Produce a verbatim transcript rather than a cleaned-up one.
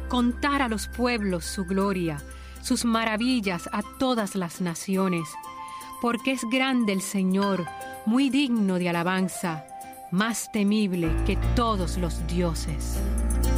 contar a los pueblos su gloria, sus maravillas a todas las naciones, porque es grande el Señor, muy digno de alabanza, más temible que todos los dioses.